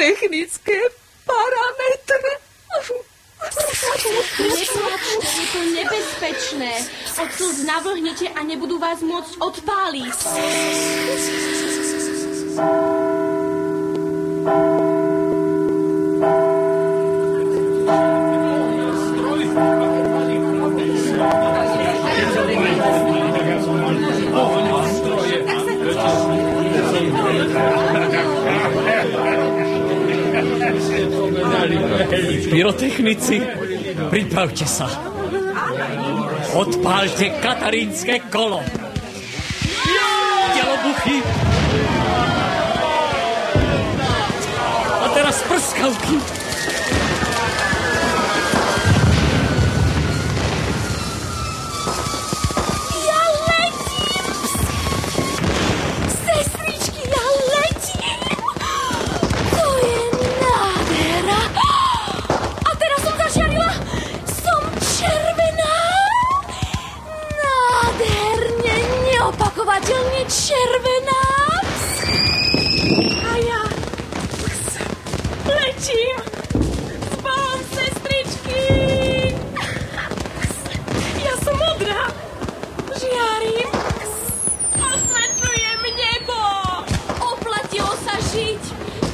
Pyrotechnické parametre. Neplačte, je to nebezpečné. Odtud navrhnete a nebudú vás môcť odpáliť. Pyrotechnici, pripravte sa. Odpálte katarínske kolo. Delobuchy. A teraz prskavky. Ja letím! Sestričky, ja letím! To je nádhera! A teraz som zažiarila! Som červená! Nádherne, neopakovateľne červená! A ja letím! S Bohom, sestričky! Ja som modrá! Žiarím! Osvetľujem nebo! Oplatilo sa žiť!